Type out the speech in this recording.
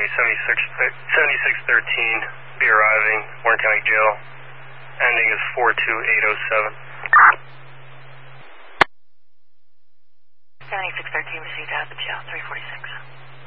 7613, be arriving, Warren County Jail. Ending is 42807. 7613 received out of the jail, 346.